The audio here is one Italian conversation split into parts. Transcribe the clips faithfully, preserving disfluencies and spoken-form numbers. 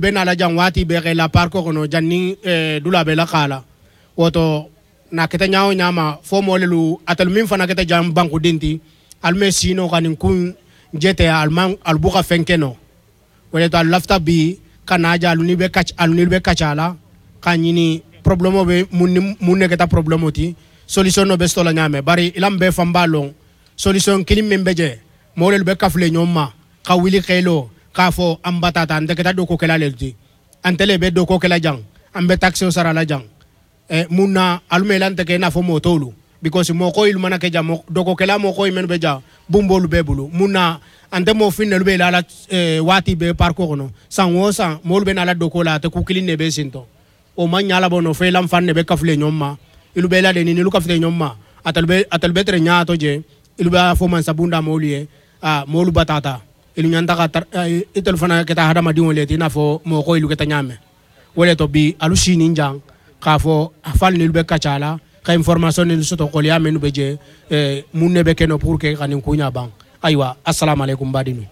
benala jang wati be la parko kono janni e dula be la kala woto na keta nyaaw nyama fo molelu atal min fana keta jam banku dinti alme sino kanin kun jete alman albuka fenkeno wala to lafta bi kanaja aluni be kach aluni be kachala kanyini problemo be mun mun keta problemo ti solution no be stola nyame bari ilam be fambalon solution kilim membeje molelu be kafle nyoma ka wili khelo ka fo ambatata ande keta do ko kala lelti antele be do ko kala jang ambe taxi o sara la jang e munna almelante ke na fo motolu because mo ko ilmana ke jam do ko kala mo ko men be ja bumbolu be bulu munna ande mo finne be la la e, wati be parko no san wo san mo be na la do ko la te ku kiline be sinto o manyala bono fe lam fanne be kafle nyoma ilu be la de ni lu kafle nyoma atal be atal be tre nyaato je ilu ba fo man sabunda mo liye a mo lu batata ilu nyanta ka itel fana ke ta hada madi wole tina fo mo ko ilu ke ta nyame wole to bi alu shini njang ka fo afal ni be kachala ka information ni soto ko liya menu beje e munne be keno pour que kanin kunya bang aywa assalamu alaikum badinu.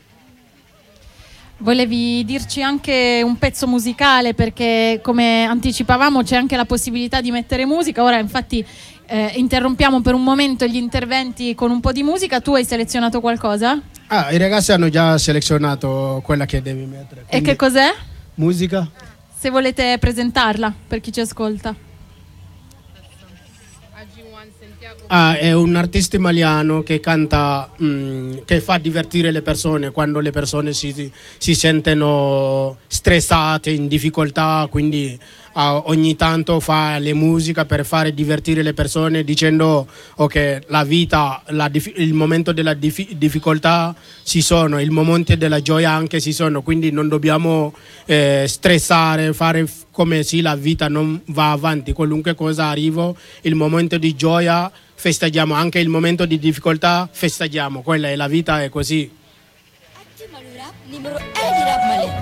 Volevi dirci anche un pezzo musicale perché come anticipavamo c'è anche la possibilità di mettere musica, ora infatti eh, interrompiamo per un momento gli interventi con un po' di musica. Tu hai selezionato qualcosa? Ah, i ragazzi hanno già selezionato quella che devi mettere. E che cos'è? Musica. Se volete presentarla per chi ci ascolta. Ah, è un artista italiano che canta, mh, che fa divertire le persone quando le persone si, si sentono stressate, in difficoltà, quindi ah, ogni tanto fa le musiche per fare divertire le persone dicendo ok, la vita, la, il momento della dif- difficoltà ci sono, il momento della gioia anche ci sono, quindi non dobbiamo eh, stressare, fare come se la vita non va avanti, qualunque cosa arriva, il momento di gioia festeggiamo, anche il momento di difficoltà festeggiamo, quella è la vita, è così.